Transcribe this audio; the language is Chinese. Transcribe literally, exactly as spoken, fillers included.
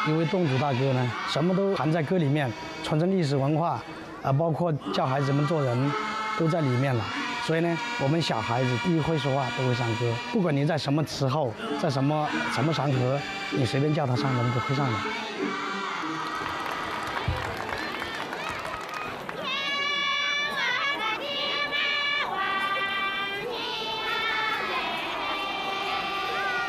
因为侗族大歌呢，什么都含在歌里面，传承历史文化，啊，包括教孩子们做人，都在里面了。所以呢，我们小孩子第一会说话都会唱歌，不管你在什么时候，在什么什么场合，你随便叫他唱，他们都会唱的。